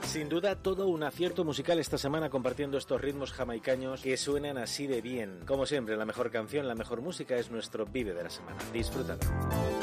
Sin duda, todo un acierto musical esta semana compartiendo estos ritmos jamaicanos que suenan así de bien. Como siempre, la mejor canción, la mejor música es nuestro Vive de la semana. Disfrútalo.